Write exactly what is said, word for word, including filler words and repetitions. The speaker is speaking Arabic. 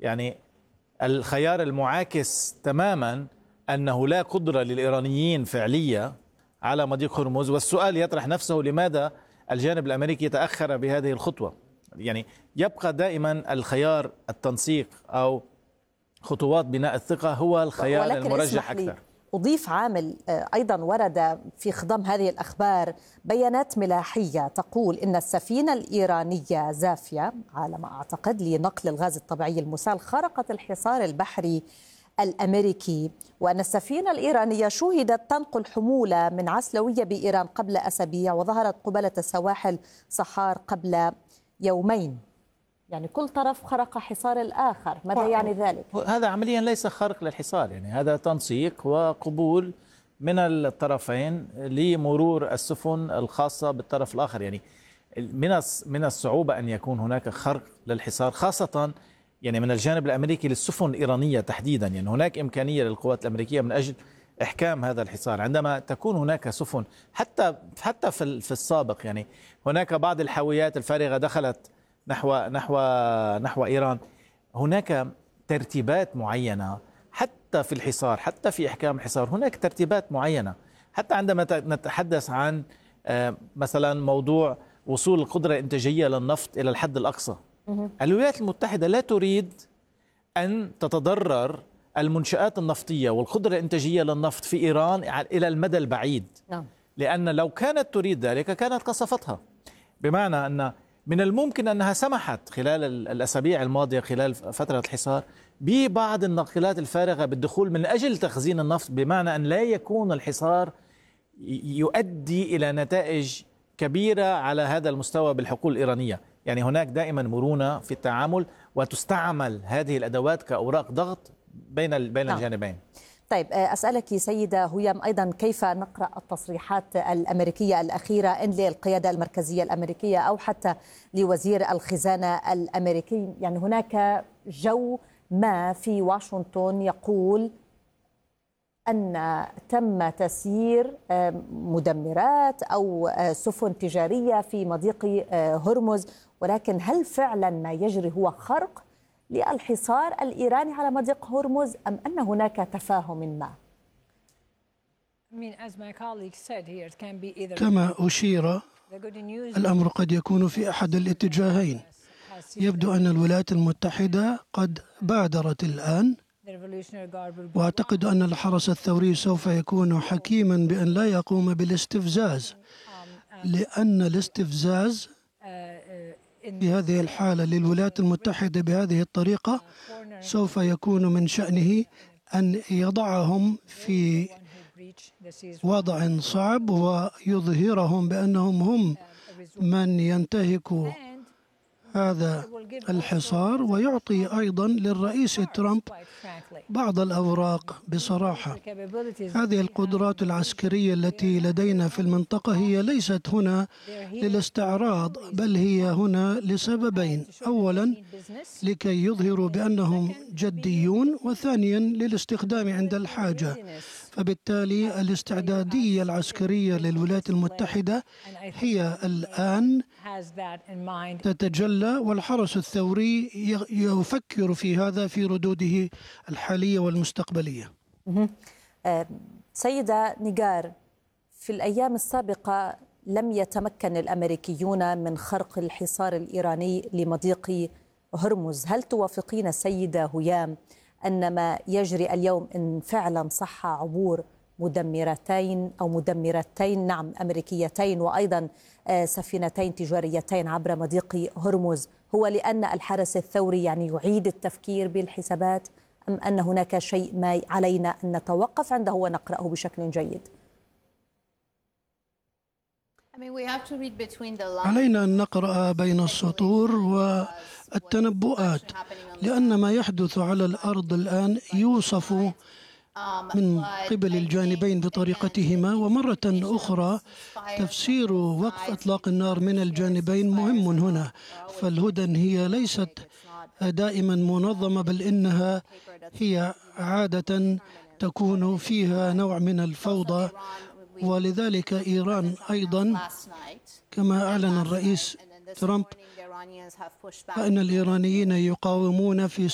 يعني الخيار المعاكس تماما أنه لا قدرة للإيرانيين فعلية على مضيق هرمز، والسؤال يطرح نفسه لماذا الجانب الأمريكي تأخر بهذه الخطوة. يعني يبقى دائما الخيار التنسيق أو خطوات بناء الثقة هو الخيار المرجح أكثر. أضيف عامل أيضا ورد في خضم هذه الأخبار بيانات ملاحية تقول إن السفينة الإيرانية زافية على ما أعتقد لنقل الغاز الطبيعي المسال خرقت الحصار البحري الأمريكي، وأن السفينة الإيرانية شوهدت تنقل حمولة من عسلوية بإيران قبل أسابيع وظهرت قبالة سواحل صحار قبل يومين. يعني كل طرف خرق حصار الآخر، ماذا يعني ذلك؟ هذا عمليا ليس خرق للحصار، يعني هذا تنسيق وقبول من الطرفين لمرور السفن الخاصة بالطرف الآخر. يعني من من الصعوبة أن يكون هناك خرق للحصار، خاصة يعني من الجانب الأمريكي للسفن الإيرانية تحديدا. يعني هناك إمكانية للقوات الأمريكية من أجل إحكام هذا الحصار عندما تكون هناك سفن، حتى حتى في في السابق يعني هناك بعض الحاويات الفارغة دخلت نحو نحو نحو إيران. هناك ترتيبات معينة حتى في الحصار، حتى في إحكام الحصار هناك ترتيبات معينة. حتى عندما نتحدث عن مثلا موضوع وصول القدرة الإنتاجية للنفط إلى الحد الأقصى، الولايات المتحدة لا تريد أن تتضرر المنشآت النفطية والقدرة الإنتاجية للنفط في إيران إلى المدى البعيد، لأن لو كانت تريد ذلك كانت قصفتها. بمعنى أن من الممكن أنها سمحت خلال الأسابيع الماضية خلال فترة الحصار ببعض الناقلات الفارغة بالدخول من أجل تخزين النفط، بمعنى أن لا يكون الحصار يؤدي إلى نتائج كبيرة على هذا المستوى بالحقول الإيرانية. يعني هناك دائما مرونة في التعامل، وتستعمل هذه الأدوات كأوراق ضغط بين بين نعم. الجانبين. طيب أسألك سيدة هيام أيضا، كيف نقرأ التصريحات الأمريكية الأخيرة إن للقيادة المركزية الأمريكية أو حتى لوزير الخزانة الأمريكي؟ يعني هناك جو ما في واشنطن يقول أن تم تسيير مدمرات أو سفن تجارية في مضيق هرمز، ولكن هل فعلا ما يجري هو خرق للحصار الإيراني على مضيق هرمز أم أن هناك تفاهم ما؟ كما أشير، الأمر قد يكون في أحد الاتجاهين. يبدو أن الولايات المتحدة قد بادرت الآن، وأعتقد أن الحرس الثوري سوف يكون حكيما بأن لا يقوم بالاستفزاز، لأن الاستفزاز في هذه الحالة للولايات المتحدة بهذه الطريقة سوف يكون من شأنه أن يضعهم في وضع صعب ويظهرهم بأنهم هم من ينتهكوا هذا الحصار، ويعطي أيضا للرئيس ترامب بعض الأوراق. بصراحة هذه القدرات العسكرية التي لدينا في المنطقة هي ليست هنا للاستعراض، بل هي هنا لسببين: أولا لكي يظهروا بأنهم جديون، وثانيا للاستخدام عند الحاجة. فبالتالي الاستعدادية العسكرية للولايات المتحدة هي الآن تتجلى، والحرس الثوري يفكر في هذا في ردوده الحالية والمستقبلية. سيدة نيجار، في الأيام السابقة لم يتمكن الأمريكيون من خرق الحصار الإيراني لمضيق هرمز. هل توافقين السيدة هيام أن ما يجري اليوم إن فعلا صح عبور مدمرتين أو مدمرتين نعم أمريكيتين وأيضا سفينتين تجاريتين عبر مضيق هرمز هو لأن الحرس الثوري يعني يعيد التفكير بالحسابات، أم أن هناك شيء ما علينا أن نتوقف عنده ونقرأه بشكل جيد؟ علينا أن نقرأ بين السطور والتنبؤات، لأن ما يحدث على الأرض الآن يوصف من قبل الجانبين بطريقتهما، ومرة أخرى تفسير وقف إطلاق النار من الجانبين مهم هنا. فالهدن هي ليست دائما منظمة، بل إنها هي عادة تكون فيها نوع من الفوضى. ولذلك إيران أيضا كما أعلن الرئيس ترامب فإن الإيرانيين يقاومون في